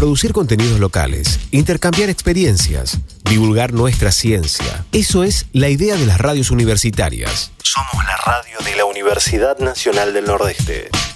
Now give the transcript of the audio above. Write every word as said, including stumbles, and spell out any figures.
producir contenidos locales, intercambiar experiencias, divulgar nuestra ciencia. Eso es la idea de las radios universitarias. Somos la radio de la Universidad Nacional del Nordeste.